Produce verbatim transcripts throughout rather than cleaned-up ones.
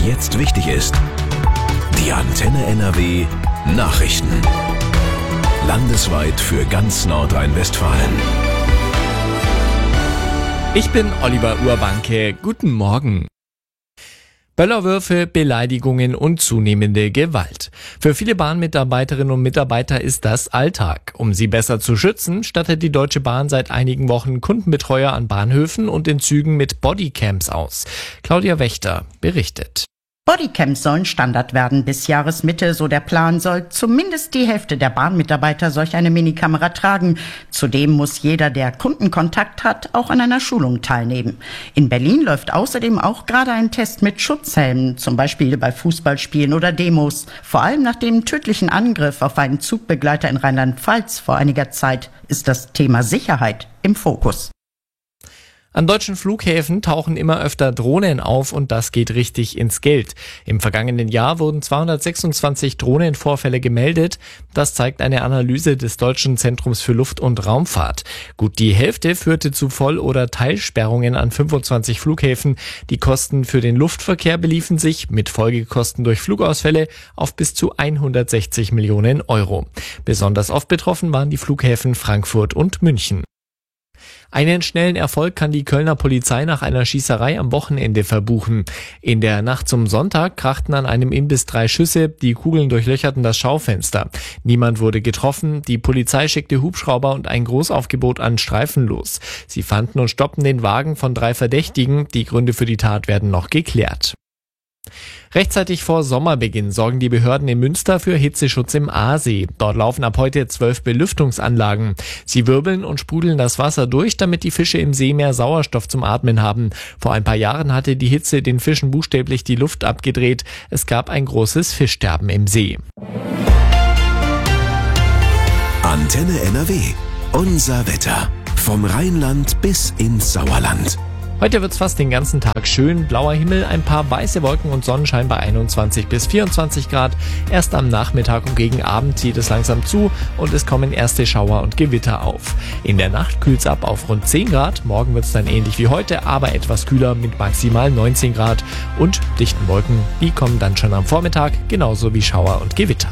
jetzt wichtig ist. Die Antenne N R W Nachrichten. Landesweit für ganz Nordrhein-Westfalen. Ich bin Oliver Urbanke. Guten Morgen. Böllerwürfe, Beleidigungen und zunehmende Gewalt. Für viele Bahnmitarbeiterinnen und Mitarbeiter ist das Alltag. Um sie besser zu schützen, stattet die Deutsche Bahn seit einigen Wochen Kundenbetreuer an Bahnhöfen und in Zügen mit Bodycams aus. Claudia Wächter berichtet. Bodycams sollen Standard werden bis Jahresmitte, so der Plan, soll zumindest die Hälfte der Bahnmitarbeiter solch eine Minikamera tragen. Zudem muss jeder, der Kundenkontakt hat, auch an einer Schulung teilnehmen. In Berlin läuft außerdem auch gerade ein Test mit Schutzhelmen, zum Beispiel bei Fußballspielen oder Demos. Vor allem nach dem tödlichen Angriff auf einen Zugbegleiter in Rheinland-Pfalz vor einiger Zeit ist das Thema Sicherheit im Fokus. An deutschen Flughäfen tauchen immer öfter Drohnen auf und das geht richtig ins Geld. Im vergangenen Jahr wurden zweihundertsechsundzwanzig Drohnenvorfälle gemeldet. Das zeigt eine Analyse des Deutschen Zentrums für Luft- und Raumfahrt. Gut die Hälfte führte zu Voll- oder Teilsperrungen an fünfundzwanzig Flughäfen. Die Kosten für den Luftverkehr beliefen sich mit Folgekosten durch Flugausfälle auf bis zu hundertsechzig Millionen Euro. Besonders oft betroffen waren die Flughäfen Frankfurt und München. Einen schnellen Erfolg kann die Kölner Polizei nach einer Schießerei am Wochenende verbuchen. In der Nacht zum Sonntag krachten an einem Imbiss drei Schüsse, die Kugeln durchlöcherten das Schaufenster. Niemand wurde getroffen, die Polizei schickte Hubschrauber und ein Großaufgebot an Streifen los. Sie fanden und stoppten den Wagen von drei Verdächtigen, die Gründe für die Tat werden noch geklärt. Rechtzeitig vor Sommerbeginn sorgen die Behörden in Münster für Hitzeschutz im Aasee. Dort laufen ab heute zwölf Belüftungsanlagen. Sie wirbeln und sprudeln das Wasser durch, damit die Fische im See mehr Sauerstoff zum Atmen haben. Vor ein paar Jahren hatte die Hitze den Fischen buchstäblich die Luft abgedreht. Es gab ein großes Fischsterben im See. Antenne N R W. Unser Wetter. Vom Rheinland bis ins Sauerland. Heute wird's fast den ganzen Tag schön, blauer Himmel, ein paar weiße Wolken und Sonnenschein bei einundzwanzig bis vierundzwanzig Grad. Erst am Nachmittag und gegen Abend zieht es langsam zu und es kommen erste Schauer und Gewitter auf. In der Nacht kühlt's ab auf rund zehn Grad, morgen wird's dann ähnlich wie heute, aber etwas kühler mit maximal neunzehn Grad. Und dichten Wolken, die kommen dann schon am Vormittag, genauso wie Schauer und Gewitter.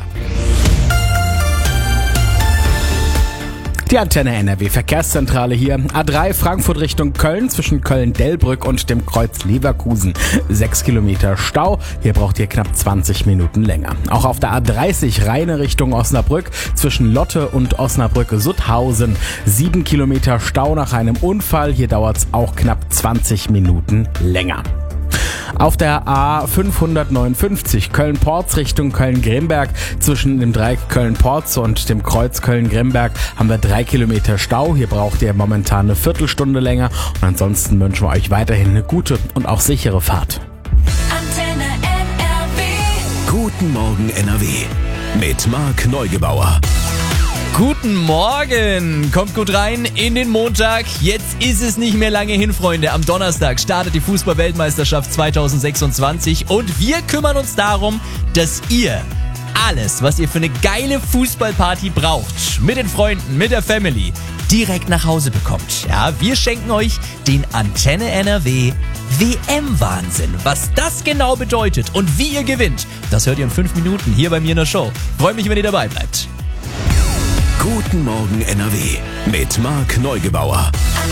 Die Antenne N R W Verkehrszentrale hier. A drei Frankfurt Richtung Köln zwischen Köln-Dellbrück und dem Kreuz Leverkusen. Sechs Kilometer Stau. Hier braucht ihr knapp zwanzig Minuten länger. Auch auf der A dreißig Rheine Richtung Osnabrück zwischen Lotte und Osnabrück-Sutthausen. Sieben Kilometer Stau nach einem Unfall. Hier dauert's auch knapp zwanzig Minuten länger. Auf der A fünfhundertneunundfünfzig Köln-Porz Richtung Köln-Grimberg zwischen dem Dreieck Köln-Porz und dem Kreuz Köln-Grimberg haben wir drei Kilometer Stau. Hier braucht ihr momentan eine Viertelstunde länger und ansonsten wünschen wir euch weiterhin eine gute und auch sichere Fahrt. Antenne N R W. Guten Morgen N R W. Mit Marc Neugebauer. Guten Morgen! Kommt gut rein in den Montag. Jetzt ist es nicht mehr lange hin, Freunde. Am Donnerstag startet die Fußball-Weltmeisterschaft zweitausendsechsundzwanzig und wir kümmern uns darum, dass ihr alles, was ihr für eine geile Fußballparty braucht, mit den Freunden, mit der Family, direkt nach Hause bekommt. Ja, wir schenken euch den Antenne N R W W M-Wahnsinn. Was das genau bedeutet und wie ihr gewinnt, das hört ihr in fünf Minuten hier bei mir in der Show. Freut mich, wenn ihr dabei bleibt. Guten Morgen N R W. Mit Marc Neugebauer.